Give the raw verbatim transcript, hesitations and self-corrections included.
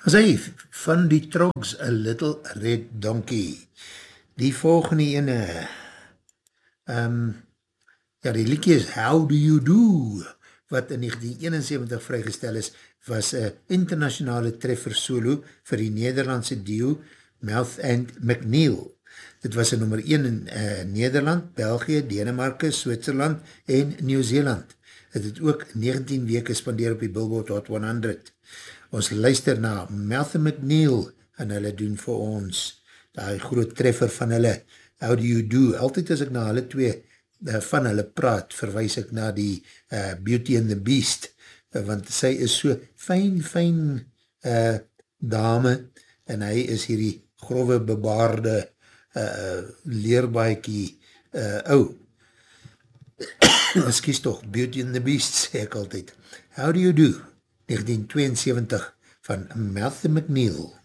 As hy van die Trogs, A Little Red Donkey. Die volgende ene, um, ja, die liedjie is How Do You Do, wat in negentien eenenseventig vrygestel is, was een internationale treffer solo vir die Nederlandse duo Mouth and McNeil. Dit was een nummer een in uh, Nederland, België, Denemarke, Switserland en Nieuw-Zeeland. Het het ook negentien weke spandeer op die Billboard Hot honderd. Ons luister na Mouth and McNeil en hulle doen vir ons die groot treffer van hulle How Do You Do. Altyd as ek na hulle twee uh, van hulle praat, verwys ek na die uh, Beauty and the Beast, uh, want sy is so fijn, fijn uh, dame en hy is hierdie grove bebaarde uh, leerbaaiekie uh, ou. Excuse toch, Beauty and the Beast, sê ek altyd. How Do You Do, negentien tweeënseventig van Mouth and McNeil.